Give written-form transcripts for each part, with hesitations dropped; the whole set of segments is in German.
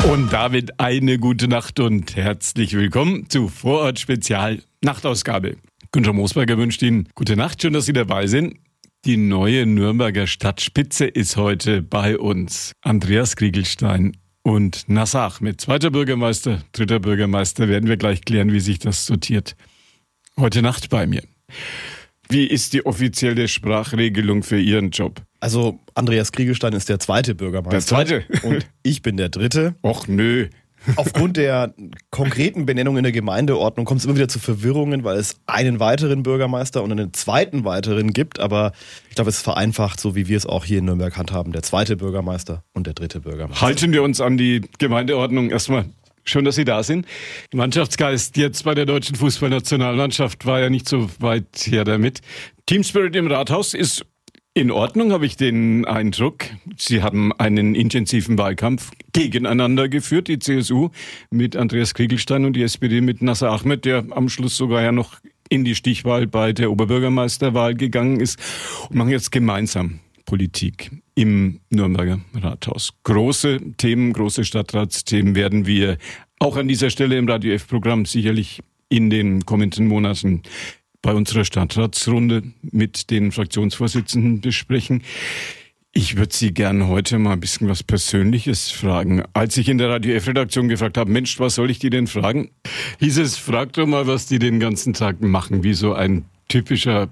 Und damit eine gute Nacht und herzlich willkommen zu Vorort Spezial Nachtausgabe. Günther Moosberger wünscht Ihnen gute Nacht, schön, dass Sie dabei sind. Die neue Nürnberger Stadtspitze ist heute bei uns. Andreas Kriegelstein und Nasser Ahmed, zweiter Bürgermeister, dritter Bürgermeister, werden wir gleich klären, wie sich das sortiert. Heute Nacht bei mir. Wie ist die offizielle Sprachregelung für Ihren Job? Also Andreas Kriegelstein ist der zweite Bürgermeister. Der zweite? Und ich bin der dritte. Och nö. Aufgrund der konkreten Benennung in der Gemeindeordnung kommt es immer wieder zu Verwirrungen, weil es einen weiteren Bürgermeister und einen zweiten weiteren gibt. Aber ich glaube, es ist vereinfacht, so wie wir es auch hier in Nürnberg handhaben. Der zweite Bürgermeister und der dritte Bürgermeister. Halten wir uns an die Gemeindeordnung erstmal. Schön, dass Sie da sind. Mannschaftsgeist jetzt bei der deutschen Fußballnationalmannschaft war ja nicht so weit her damit. Team Spirit im Rathaus ist in Ordnung, habe ich den Eindruck. Sie haben einen intensiven Wahlkampf gegeneinander geführt, die CSU mit Andreas Kriegelstein und die SPD mit Nasser Ahmed, der am Schluss sogar ja noch in die Stichwahl bei der Oberbürgermeisterwahl gegangen ist, und machen jetzt gemeinsam Politik im Nürnberger Rathaus. Große Themen, große Stadtratsthemen werden wir auch an dieser Stelle im Radio F-Programm sicherlich in den kommenden Monaten bei unserer Stadtratsrunde mit den Fraktionsvorsitzenden besprechen. Ich würde Sie gerne heute mal ein bisschen was Persönliches fragen. Als ich in der Radio F-Redaktion gefragt habe, Mensch, was soll ich die denn fragen? Hieß es, frag doch mal, was die den ganzen Tag machen, wie so ein typischer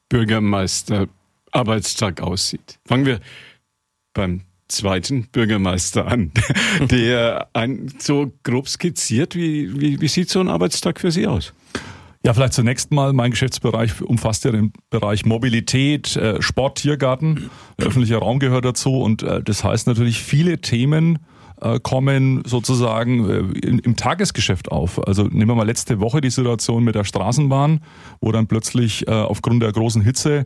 Bürgermeister-Arbeitstag aussieht. Fangen wir beim zweiten Bürgermeister an, der so grob skizziert, wie sieht so ein Arbeitstag für Sie aus? Ja, vielleicht zunächst mal, mein Geschäftsbereich umfasst ja den Bereich Mobilität, Sport, Tiergarten, öffentlicher Raum gehört dazu und das heißt natürlich, viele Themen kommen sozusagen im Tagesgeschäft auf. Also nehmen wir mal letzte Woche die Situation mit der Straßenbahn, wo dann plötzlich aufgrund der großen Hitze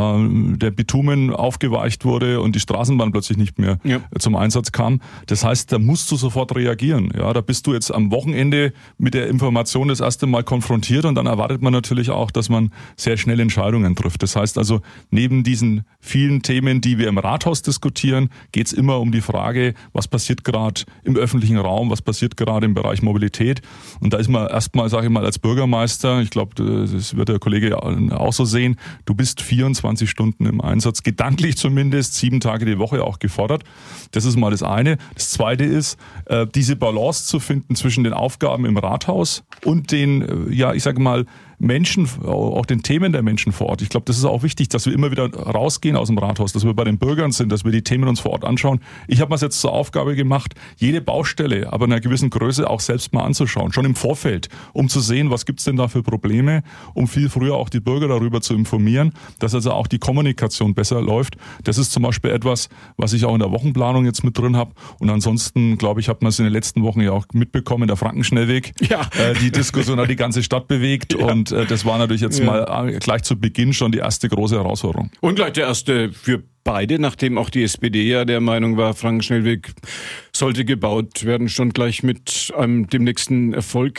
der Bitumen aufgeweicht wurde und die Straßenbahn plötzlich nicht mehr zum Einsatz kam. Das heißt, da musst du sofort reagieren. Ja, da bist du jetzt am Wochenende mit der Information das erste Mal konfrontiert und dann erwartet man natürlich auch, dass man sehr schnell Entscheidungen trifft. Das heißt also, neben diesen vielen Themen, die wir im Rathaus diskutieren, geht es immer um die Frage, was passiert gerade im öffentlichen Raum, was passiert gerade im Bereich Mobilität. Und da ist man erstmal, sage ich mal, als Bürgermeister, ich glaube, das wird der Kollege auch so sehen, du bist 24 Stunden im Einsatz, gedanklich zumindest, 7 Tage die Woche auch gefordert. Das ist mal das eine. Das zweite ist, diese Balance zu finden zwischen den Aufgaben im Rathaus und den, ich sage mal, Menschen, auch den Themen der Menschen vor Ort. Ich glaube, das ist auch wichtig, dass wir immer wieder rausgehen aus dem Rathaus, dass wir bei den Bürgern sind, dass wir die Themen uns vor Ort anschauen. Ich habe mir es jetzt zur Aufgabe gemacht, jede Baustelle, aber in einer gewissen Größe auch selbst mal anzuschauen, schon im Vorfeld, um zu sehen, was gibt's denn da für Probleme, um viel früher auch die Bürger darüber zu informieren, dass also auch die Kommunikation besser läuft. Das ist zum Beispiel etwas, was ich auch in der Wochenplanung jetzt mit drin habe. Und ansonsten, glaube ich, hat man es in den letzten Wochen ja auch mitbekommen, der Frankenschnellweg. Ja. Die Diskussion hat die ganze Stadt bewegt und das war natürlich jetzt mal gleich zu Beginn schon die erste große Herausforderung. Und gleich der erste für beide, nachdem auch die SPD ja der Meinung war, Frankenschnellweg sollte gebaut werden, schon gleich mit dem nächsten Erfolg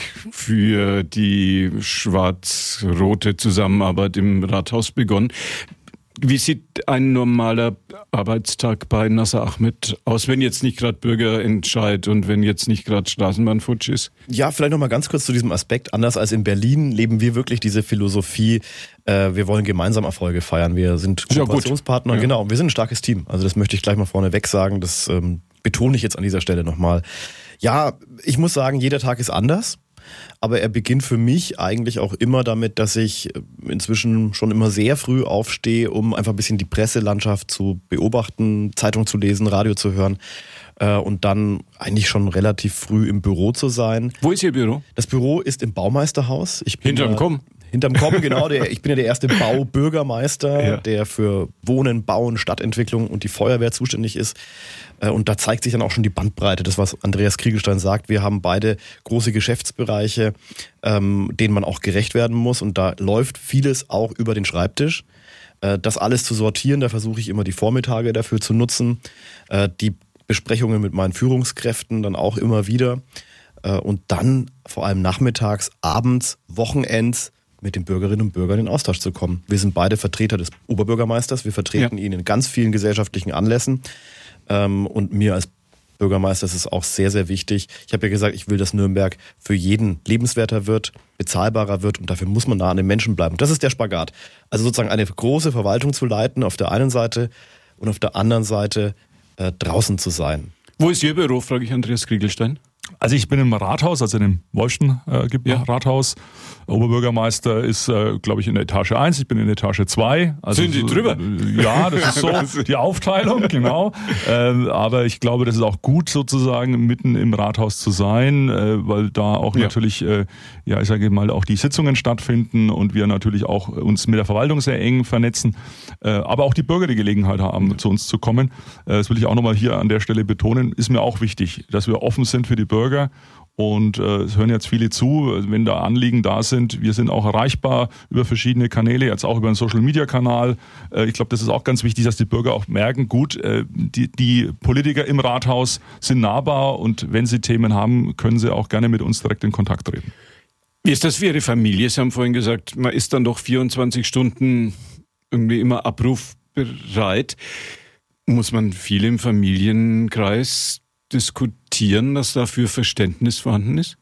für die schwarz-rote Zusammenarbeit im Rathaus begonnen. Wie sieht ein normaler Arbeitstag bei Nasser Ahmed aus, wenn jetzt nicht gerade Bürgerentscheid und wenn jetzt nicht gerade Straßenbahnfutsch ist? Ja, vielleicht noch mal ganz kurz zu diesem Aspekt. Anders als in Berlin leben wir wirklich diese Philosophie, wir wollen gemeinsam Erfolge feiern. Wir sind Kooperationspartner, genau. Wir sind ein starkes Team. Also das möchte ich gleich mal vorneweg sagen. Das betone ich jetzt an dieser Stelle nochmal. Ja, ich muss sagen, jeder Tag ist anders. Aber er beginnt für mich eigentlich auch immer damit, dass ich inzwischen schon immer sehr früh aufstehe, um einfach ein bisschen die Presselandschaft zu beobachten, Zeitung zu lesen, Radio zu hören und dann eigentlich schon relativ früh im Büro zu sein. Wo ist Ihr Büro? Das Büro ist im Baumeisterhaus. Hinterm Kommen? Hinterm Kommen, genau. Ich bin ja der erste Baubürgermeister, der für Wohnen, Bauen, Stadtentwicklung und die Feuerwehr zuständig ist. Und da zeigt sich dann auch schon die Bandbreite, das was Andreas Kriegelstein sagt. Wir haben beide große Geschäftsbereiche, denen man auch gerecht werden muss. Und da läuft vieles auch über den Schreibtisch. Das alles zu sortieren, da versuche ich immer die Vormittage dafür zu nutzen. Die Besprechungen mit meinen Führungskräften dann auch immer wieder. Und dann vor allem nachmittags, abends, Wochenends mit den Bürgerinnen und Bürgern in Austausch zu kommen. Wir sind beide Vertreter des Oberbürgermeisters. Wir vertreten ihn in ganz vielen gesellschaftlichen Anlässen. Und mir als Bürgermeister ist es auch sehr, sehr wichtig. Ich habe ja gesagt, ich will, dass Nürnberg für jeden lebenswerter wird, bezahlbarer wird und dafür muss man nah an den Menschen bleiben. Das ist der Spagat. Also sozusagen eine große Verwaltung zu leiten auf der einen Seite und auf der anderen Seite draußen zu sein. Wo ist Ihr Büro, frage ich Andreas Kriegelstein. Also ich bin im Rathaus, also in dem Wolfschen Rathaus. Oberbürgermeister ist, glaube ich, in der Etage 1, ich bin in der Etage 2. Also sind Sie drüber? Ja, das ist so die Aufteilung, genau. Aber ich glaube, das ist auch gut sozusagen, mitten im Rathaus zu sein, weil da auch natürlich, ich sage mal, auch die Sitzungen stattfinden und wir natürlich auch uns mit der Verwaltung sehr eng vernetzen, aber auch die Bürger die Gelegenheit haben, zu uns zu kommen. Das will ich auch nochmal hier an der Stelle betonen, ist mir auch wichtig, dass wir offen sind für die Bürger. Und es hören jetzt viele zu, wenn da Anliegen da sind. Wir sind auch erreichbar über verschiedene Kanäle, jetzt auch über einen Social-Media-Kanal. Ich glaube, das ist auch ganz wichtig, dass die Bürger auch merken, gut, die Politiker im Rathaus sind nahbar und wenn sie Themen haben, können sie auch gerne mit uns direkt in Kontakt treten. Wie ist das für Ihre Familie? Sie haben vorhin gesagt, man ist dann doch 24 Stunden irgendwie immer abrufbereit. Muss man viel im Familienkreis diskutieren, dass dafür Verständnis vorhanden ist?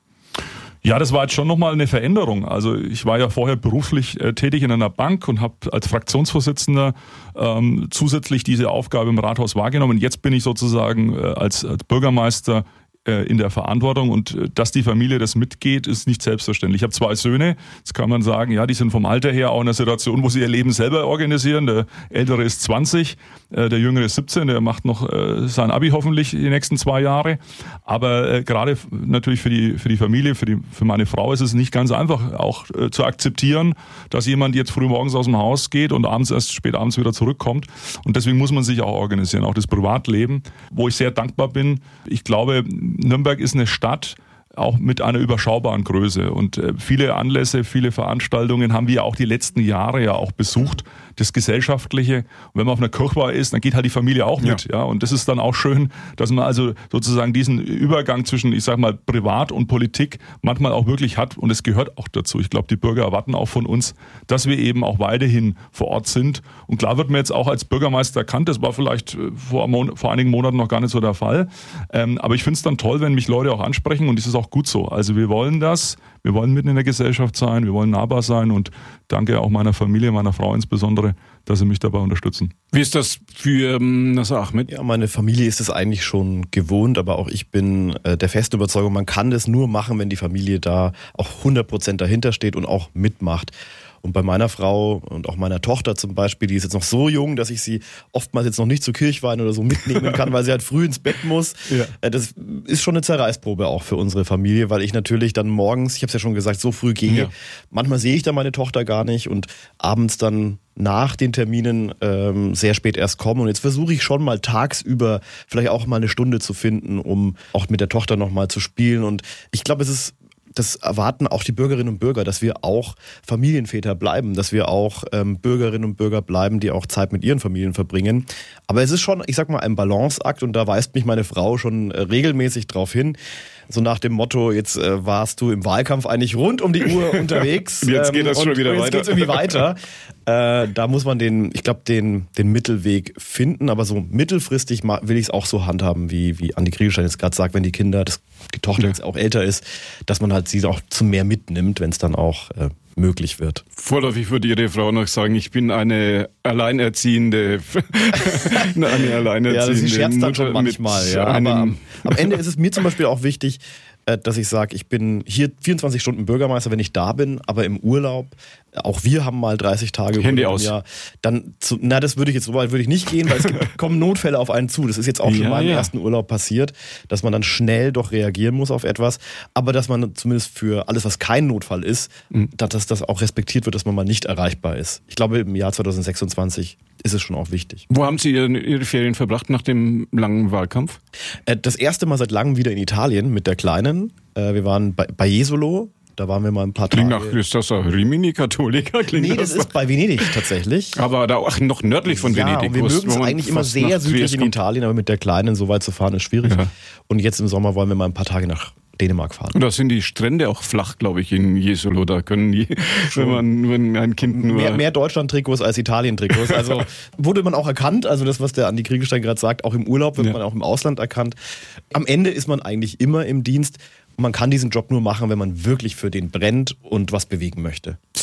Ja, das war jetzt schon nochmal eine Veränderung. Also ich war ja vorher beruflich tätig in einer Bank und habe als Fraktionsvorsitzender zusätzlich diese Aufgabe im Rathaus wahrgenommen. Jetzt bin ich sozusagen als Bürgermeister in der Verantwortung und dass die Familie das mitgeht, ist nicht selbstverständlich. Ich habe 2 Söhne, jetzt kann man sagen, ja, die sind vom Alter her auch in einer Situation, wo sie ihr Leben selber organisieren. Der Ältere ist 20, der Jüngere ist 17, der macht noch sein Abi hoffentlich die nächsten 2 Jahre. Aber gerade natürlich für die Familie, für meine Frau ist es nicht ganz einfach auch zu akzeptieren, dass jemand jetzt früh morgens aus dem Haus geht und erst spät abends wieder zurückkommt. Und deswegen muss man sich auch organisieren, auch das Privatleben, wo ich sehr dankbar bin. Ich glaube, Nürnberg ist eine Stadt, auch mit einer überschaubaren Größe. Und viele Anlässe, viele Veranstaltungen haben wir auch die letzten Jahre ja auch besucht. Das Gesellschaftliche. Und wenn man auf einer Kirchweih ist, dann geht halt die Familie auch mit. Ja. Und das ist dann auch schön, dass man also sozusagen diesen Übergang zwischen, ich sag mal, Privat und Politik manchmal auch wirklich hat. Und es gehört auch dazu. Ich glaube, die Bürger erwarten auch von uns, dass wir eben auch weiterhin vor Ort sind. Und klar wird mir jetzt auch als Bürgermeister erkannt. Das war vielleicht vor einigen Monaten noch gar nicht so der Fall. Aber ich finde es dann toll, wenn mich Leute auch ansprechen. Und das ist auch gut so. Also wir wollen das. Wir wollen mitten in der Gesellschaft sein. Wir wollen nahbar sein. Und danke auch meiner Familie, meiner Frau insbesondere, dass sie mich dabei unterstützen. Wie ist das für Nasser Ahmed? Ja, meine Familie ist es eigentlich schon gewohnt, aber auch ich bin der festen Überzeugung, man kann das nur machen, wenn die Familie da auch 100% dahinter steht und auch mitmacht. Und bei meiner Frau und auch meiner Tochter zum Beispiel, die ist jetzt noch so jung, dass ich sie oftmals jetzt noch nicht zu Kirchweih oder so mitnehmen kann, weil sie halt früh ins Bett muss. Ja. Das ist schon eine Zerreißprobe auch für unsere Familie, weil ich natürlich dann morgens, ich habe es ja schon gesagt, so früh gehe. Ja. Manchmal sehe ich dann meine Tochter gar nicht und abends dann nach den Terminen sehr spät erst komme. Und jetzt versuche ich schon mal tagsüber vielleicht auch mal eine Stunde zu finden, um auch mit der Tochter noch mal zu spielen. Und ich glaube, das erwarten auch die Bürgerinnen und Bürger, dass wir auch Familienväter bleiben, dass wir auch Bürgerinnen und Bürger bleiben, die auch Zeit mit ihren Familien verbringen. Aber es ist schon, ich sag mal, ein Balanceakt und da weist mich meine Frau schon regelmäßig drauf hin. So nach dem Motto, jetzt warst du im Wahlkampf eigentlich rund um die Uhr unterwegs. Jetzt geht das schon wieder weiter. Jetzt geht's irgendwie weiter. Da muss man den Mittelweg finden, aber so mittelfristig will ich es auch so handhaben, wie Andi Kriegelstein jetzt gerade sagt, wenn die Tochter jetzt auch älter ist, dass man halt sie auch zu mehr mitnimmt, wenn es dann auch möglich wird. Vorläufig würde Ihre Frau noch sagen, ich bin eine Alleinerziehende. Ja, sie scherzt dann schon manchmal. Ja, aber am Ende ist es mir zum Beispiel auch wichtig, dass ich sage, ich bin hier 24 Stunden Bürgermeister, wenn ich da bin, aber im Urlaub, auch wir haben mal 30 Tage Handy aus. Jahr, dann das würde ich jetzt so weit würde ich nicht gehen, weil es kommen Notfälle auf einen zu. Das ist jetzt auch schon in meinem ersten Urlaub passiert, dass man dann schnell doch reagieren muss auf etwas, aber dass man zumindest für alles, was kein Notfall ist, dass das auch respektiert wird, dass man mal nicht erreichbar ist. Ich glaube, im Jahr 2026 ist es schon auch wichtig. Wo haben Sie Ihre Ferien verbracht nach dem langen Wahlkampf? Das erste Mal seit langem wieder in Italien mit der Kleinen. Wir waren bei Jesolo. Da waren wir mal ein paar Tage. Ist das ein Rimini Katholiker? Nee, das ist bei Venedig tatsächlich. Aber da auch noch nördlich von Venedig. Und wir mögen es eigentlich immer sehr südlich in Italien, aber mit der Kleinen so weit zu fahren ist schwierig. Ja. Und jetzt im Sommer wollen wir mal ein paar Tage nach Dänemark fahren. Und da sind die Strände auch flach, glaube ich, in Jesolo. Da können die, wenn ein Kind nur... Mehr Deutschland-Trikots als Italien-Trikots. Also wurde man auch erkannt, also das, was der Andi Kriegelstein gerade sagt, auch im Urlaub wird man auch im Ausland erkannt. Am Ende ist man eigentlich immer im Dienst und man kann diesen Job nur machen, wenn man wirklich für den brennt und was bewegen möchte.